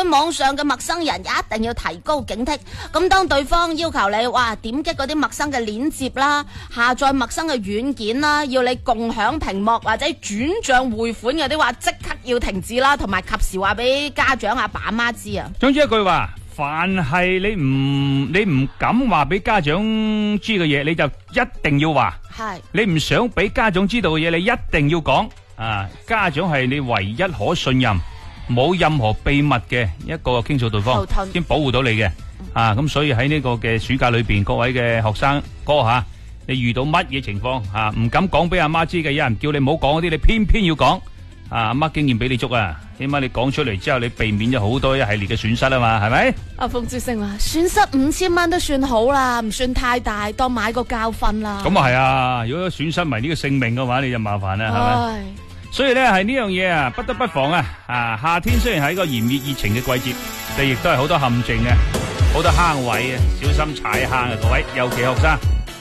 對網上嘅陌生人一定要提高警惕。咁當對方要求你點擊嗰啲陌生嘅鏈接啦，下載陌生嘅軟件啦，要你共享屏幕或者轉賬匯款嗰啲話，即刻要停止啦，同埋及時話俾家長阿爸阿媽知啊。 總之一句話，凡係你唔敢話俾家長知嘅嘢，你就一定要話。 係你唔想俾家長知道嘅嘢，你一定要講。家長係你唯一可信任，冇任何秘密嘅一個傾訴對方，先保護到你嘅。咁所以喺呢個嘅暑假裏邊，各位嘅學生哥你遇到乜嘢情況唔敢講俾阿媽知嘅，有人叫你唔好講嗰啲，你偏偏要講。阿媽經驗俾你足啊，起碼你講出嚟之後，你避免咗好多一系列嘅損失啊嘛，係咪？ 阿馮志成話損失5000蚊都算好啦，唔算太大，當買個教訓啦。咁係啊，如果損失埋呢個性命嘅話，你就麻煩啦，係咪？所以咧係呢樣嘢不得不防啊！夏天雖然係一個炎熱熱情嘅季節，但亦都係好多陷阱嘅，好多坑位小心踩坑啊！各位，尤其學生。